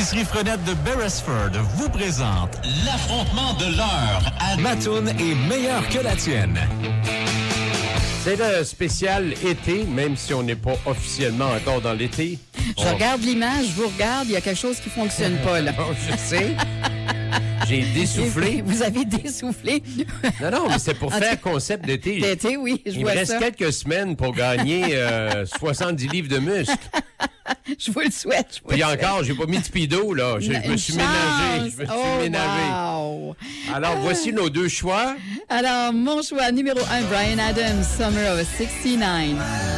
L'épicerie Frenette de Beresford vous présente l'affrontement de l'heure. Ma toune est meilleure que la tienne. C'est le spécial été, même si on n'est pas officiellement encore dans l'été. Je regarde l'image, je vous regarde, il y a quelque chose qui fonctionne pas, là. Je sais. J'ai dessoufflé. Vous avez dessoufflé. Non, mais c'est pour faire concept d'été. D'été, oui, je vois ça. Il me reste quelques semaines pour gagner 70 livres de muscles. Je vous le souhaite. Puis encore, j'ai pas mis de speedo, là. Je me suis ménagé. Wow. Alors, voici nos deux choix. Alors, mon choix numéro 1, Bryan Adams, Summer of '69.